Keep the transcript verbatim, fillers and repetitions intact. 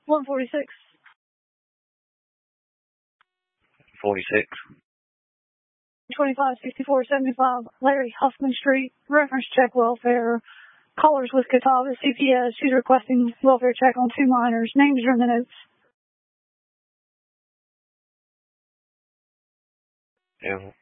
one forty-six. forty-six. twenty-five sixty-four seventy-five, Larry Huffman Street, reference check welfare. Callers with Catawba C P S. She's requesting welfare check on two minors. Names are in the notes. Yeah.